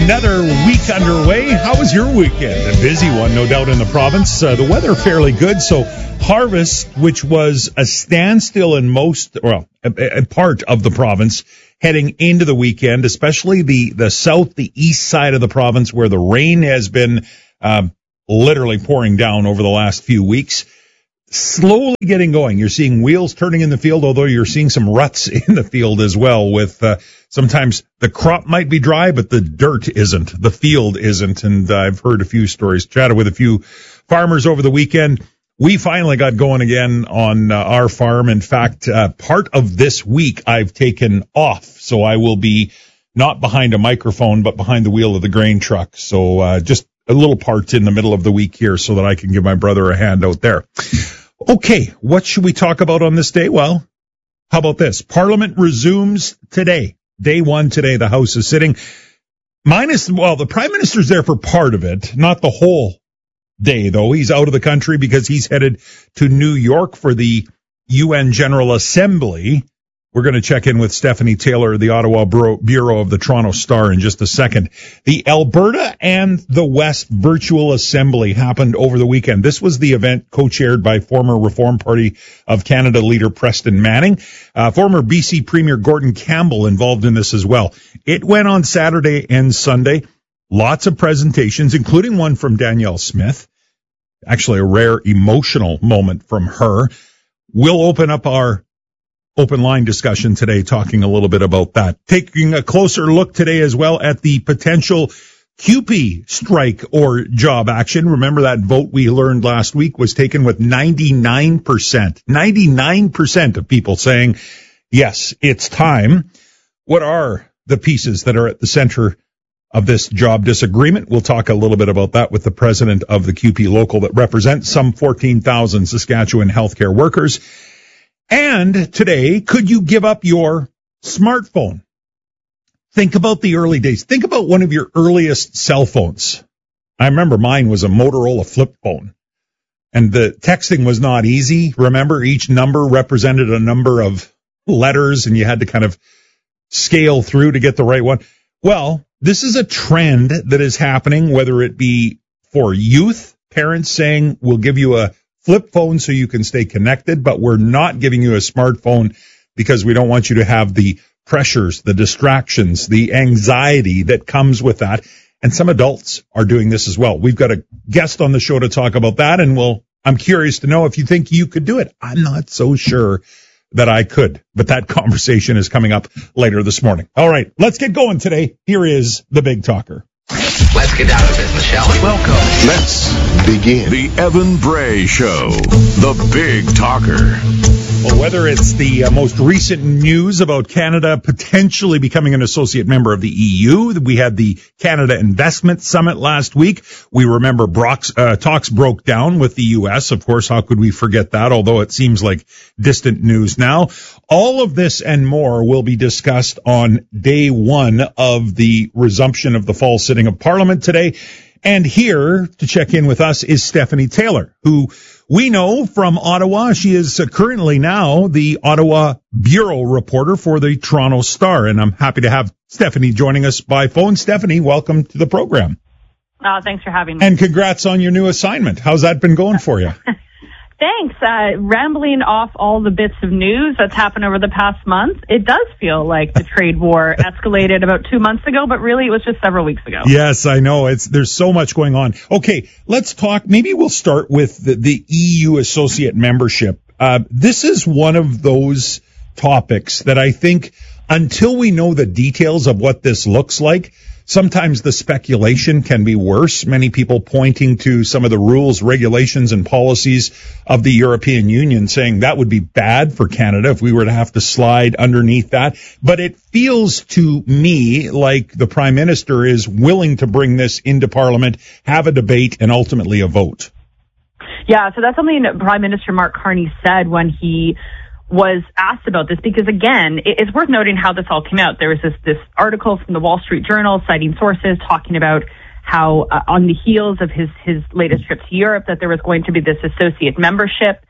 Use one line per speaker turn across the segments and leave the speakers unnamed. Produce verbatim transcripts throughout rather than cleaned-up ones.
Another week underway. How was your weekend? A busy one, no doubt, in the province. Uh, the weather fairly good. So harvest, which was a standstill in most, well, a, a part of the province heading into the weekend, especially the, the south, the east side of the province where the rain has been uh, literally pouring down over the last few weeks. Slowly getting going. You're seeing wheels turning in the field, although you're seeing some ruts in the field as well with uh, sometimes the crop might be dry, but the dirt isn't. The field isn't. And uh, I've heard a few stories, chatted with a few farmers over the weekend. We finally got going again on uh, our farm. In fact, uh, part of this week I've taken off. So I will be not behind a microphone, but behind the wheel of the grain truck. So uh, just a little part in the middle of the week here so that I can give my brother a hand out there. Okay, what should we talk about on this day? Well, how about this? Parliament resumes today. Day one today, the House is sitting. Minus, well, the Prime Minister's there for part of it, not the whole day, though. He's out of the country because he's headed to New York for the U N General Assembly. We're going to check in with Stephanie Taylor, the Ottawa Bureau of the Toronto Star, in just a second. The Alberta and the West Virtual Assembly happened over the weekend. This was the event co-chaired by former Reform Party of Canada leader Preston Manning. Uh, former B C Premier Gordon Campbell involved in this as well. It went on Saturday and Sunday. Lots of presentations, including one from Danielle Smith. Actually, a rare emotional moment from her. We'll open up our open line discussion today, talking a little bit about that. Taking a closer look today as well at the potential C U P E strike or job action. Remember that vote we learned last week was taken with ninety-nine percent. ninety-nine percent of people saying, yes, it's time. What are the pieces that are at the center of this job disagreement? We'll talk a little bit about that with the president of the C U P E local that represents some fourteen thousand Saskatchewan healthcare workers. And today, could you give up your smartphone? Think about the early days. Think about one of your earliest cell phones. I remember mine was a Motorola flip phone. And the texting was not easy. Remember, each number represented a number of letters, and you had to kind of scale through to get the right one. Well, this is a trend that is happening, whether it be for youth, parents saying, we'll give you a flip phone so you can stay connected, but we're not giving you a smartphone because we don't want you to have the pressures, the distractions, the anxiety that comes with that. And some adults are doing this as well. We've got a guest on the show to talk about that, and we'll, I'm curious to know if you think you could do it. I'm not so sure that I could, but that conversation is coming up later this morning. All right, let's get going today. Here is the Big Talker.
Let's get down to business, shall we?
Welcome. Let's begin. The Evan Bray Show, the Big Talker.
Well, whether it's the uh, most recent news about Canada potentially becoming an associate member of the E U, we had the Canada Investment Summit last week. We remember Brock's, uh, talks broke down with the U S. Of course, how could we forget that, although it seems like distant news now. All of this and more will be discussed on day one of the resumption of the fall sitting of Parliament today. And here to check in with us is Stephanie Taylor, who we know from Ottawa. She is uh, currently now the Ottawa Bureau reporter for the Toronto Star. And I'm happy to have Stephanie joining us by phone. Stephanie, welcome to the program.
Uh, thanks for having me.
And congrats on your new assignment. How's that been going for you?
Thanks. Uh, rambling off all the bits of news that's happened over the past month, it does feel like the trade war escalated about two months ago, but really it was just several weeks ago.
Yes, I know. It's there's so much going on. Okay, let's talk. Maybe we'll start with the, the E U associate membership. Uh, this is one of those topics that I think until we know the details of what this looks like, sometimes the speculation can be worse. Many people pointing to some of the rules, regulations, and policies of the European Union saying that would be bad for Canada if we were to have to slide underneath that. But it feels to me like the Prime Minister is willing to bring this into Parliament, have a debate, and ultimately a vote.
Yeah, so that's something that Prime Minister Mark Carney said when he was asked about this, because again, it's worth noting how this all came out. There was this, this article from the Wall Street Journal citing sources talking about how uh, on the heels of his, his latest trip to Europe that there was going to be this associate membership.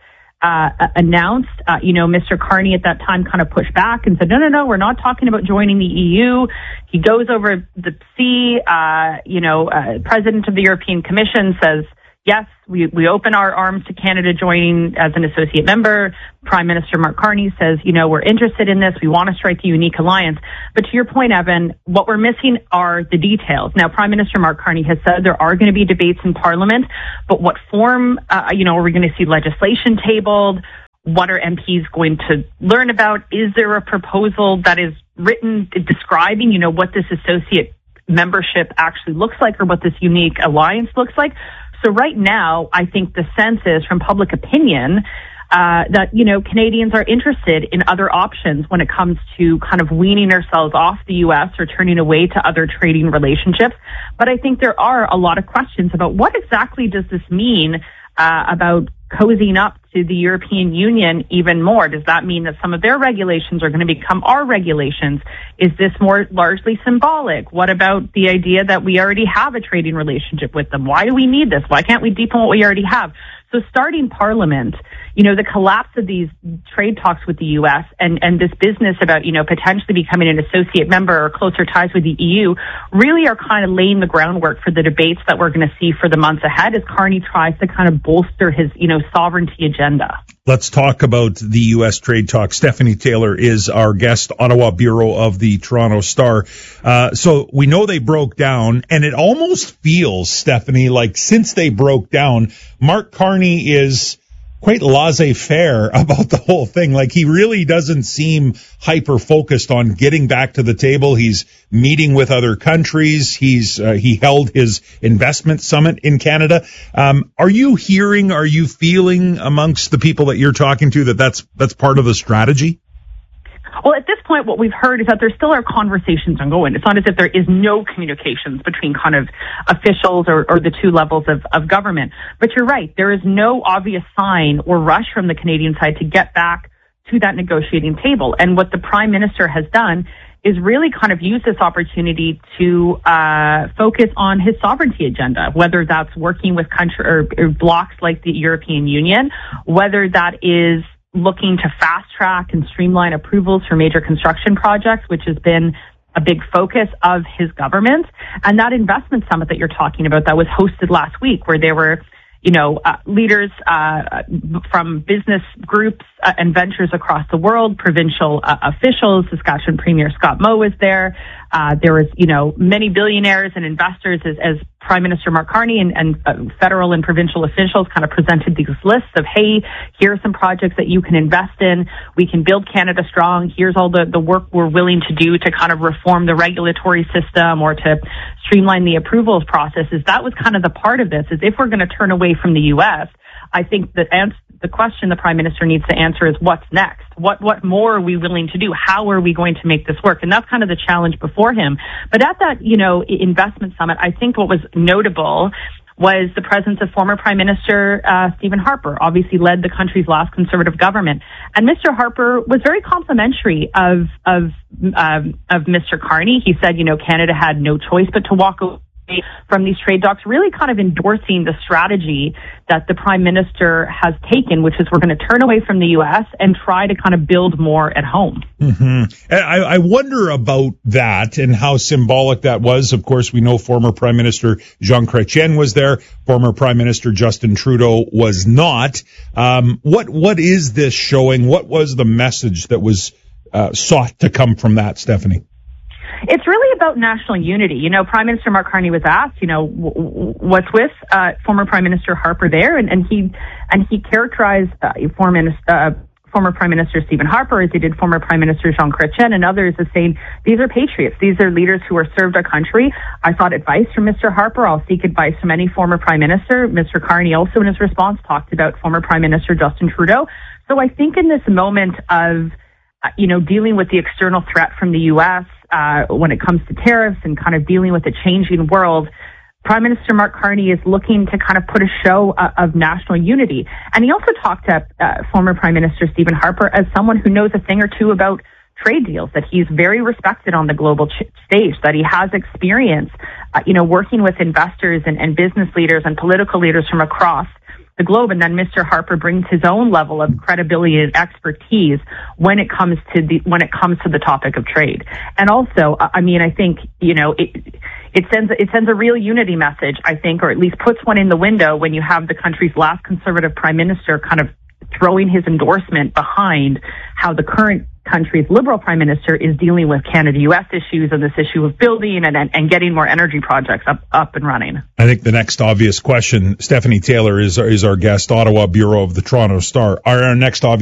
uh, announced. Uh, you know, Mister Carney at that time kind of pushed back and said, no, no, no, we're not talking about joining the E U. He goes over the sea. Uh, you know, uh, President of the European Commission says, yes, we, we open our arms to Canada joining as an associate member. Prime Minister Mark Carney says, you know, we're interested in this. We want to strike a unique alliance. But to your point, Evan, what we're missing are the details. Now, Prime Minister Mark Carney has said there are going to be debates in Parliament, but what form, uh, you know, are we going to see legislation tabled? What are M Ps going to learn about? Is there a proposal that is written describing, you know, what this associate membership actually looks like or what this unique alliance looks like? So right now, I think the sense is from public opinion uh, that, you know, Canadians are interested in other options when it comes to kind of weaning ourselves off the U S or turning away to other trading relationships. But I think there are a lot of questions about what exactly does this mean uh, about cozying up to the European Union even more? Does that mean that some of their regulations are going to become our regulations? Is this more largely symbolic? What about the idea that we already have a trading relationship with them? Why do we need this? Why can't we deepen what we already have? So starting Parliament, you know, the collapse of these trade talks with the U S and, and this business about, you know, potentially becoming an associate member or closer ties with the E U really are kind of laying the groundwork for the debates that we're going to see for the months ahead as Carney tries to kind of bolster his, you know, sovereignty agenda.
Let's talk about the U S trade talk. Stephanie Taylor is our guest, Ottawa Bureau of the Toronto Star. Uh, so we know they broke down, and it almost feels, Stephanie, like since they broke down, Mark Carney is quite laissez-faire about the whole thing. Like, he really doesn't seem hyper-focused on getting back to the table. He's meeting with other countries. He's uh, he held his investment summit in Canada. Um, are you hearing, are you feeling amongst the people that you're talking to that that's that's part of the strategy?
Well, at this point, what we've heard is that there still are conversations ongoing. It's not as if there is no communications between kind of officials or, or the two levels of, of government. But you're right. There is no obvious sign or rush from the Canadian side to get back to that negotiating table. And what the Prime Minister has done is really kind of use this opportunity to uh, focus on his sovereignty agenda, whether that's working with country or, or blocs like the European Union, whether that is looking to fast track and streamline approvals for major construction projects, which has been a big focus of his government. And that investment summit that you're talking about that was hosted last week, where there were, you know, uh, leaders uh, from business groups uh, and ventures across the world, provincial uh, officials. Saskatchewan Premier Scott Moe was there. Uh, there was, you know, many billionaires and investors as, as Prime Minister Mark Carney and, and uh, federal and provincial officials kind of presented these lists of, hey, here are some projects that you can invest in. We can build Canada strong. Here's all the, the work we're willing to do to kind of reform the regulatory system or to streamline the approvals processes. That was kind of the part of this, is if we're going to turn away from the U S, I think the answer, the question the Prime Minister needs to answer is what's next? What what more are we willing to do? How are we going to make this work? And that's kind of the challenge before him. But at that, you know, investment summit, I think what was notable was the presence of former Prime Minister uh, Stephen Harper, obviously led the country's last Conservative government. And Mister Harper was very complimentary of of um, of Mister Carney. He said, you know, Canada had no choice but to walk away from these trade talks, really kind of endorsing the strategy that the Prime Minister has taken, which is we're going to turn away from the U S and try to kind of build more at home.
Mm-hmm. I, I wonder about that and how symbolic that was. Of course, we know former Prime Minister Jean Chrétien was there. Former Prime Minister Justin Trudeau was not. Um, what what is this showing? What was the message that was uh, sought to come from that, Stephanie?
It's really about national unity. You know, Prime Minister Mark Carney was asked, you know, w- w- what's with uh, former Prime Minister Harper there, and, and he and he characterized uh, former uh, former Prime Minister Stephen Harper as he did former Prime Minister Jean Chrétien and others as saying these are patriots, these are leaders who have served our country. I sought advice from Mister Harper. I'll seek advice from any former Prime Minister. Mister Carney also, in his response, talked about former Prime Minister Justin Trudeau. So I think in this moment of uh, you know dealing with the external threat from the U S. Uh, when it comes to tariffs and kind of dealing with a changing world, Prime Minister Mark Carney is looking to kind of put a show uh, of national unity. And he also talked to uh, former Prime Minister Stephen Harper as someone who knows a thing or two about trade deals, that he's very respected on the global ch- stage, that he has experience, uh, you know, working with investors and, and business leaders and political leaders from across the globe. And then Mister Harper brings his own level of credibility and expertise when it comes to the when it comes to the topic of trade. And also, I mean, I think, you know, it it sends it sends a real unity message, I think, or at least puts one in the window when you have the country's last conservative prime minister kind of throwing his endorsement behind how the current country's liberal prime minister is dealing with Canada-U S issues and this issue of building and, and, and getting more energy projects up, up and running.
I think the next obvious question, Stephanie Taylor is, is our guest, Ottawa Bureau of the Toronto Star. Our, our next obvious